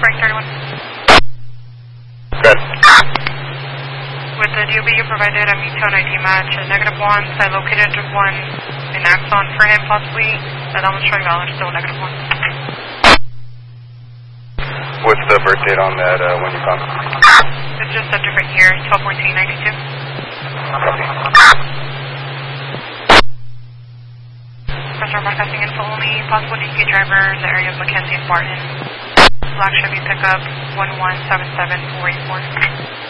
Frank 31. Good. With the DOB you provided a Mutone ID match, a -1, so I located one in Axon for him possibly, that one's showing valid, still -1. What's the birth date on that when you found it? It's just a different year, 12/14/92. Copy. Pressure broadcasting info only, possible DK driver, the area of Mackenzie and Barton. Black Chevy pickup, 1177484.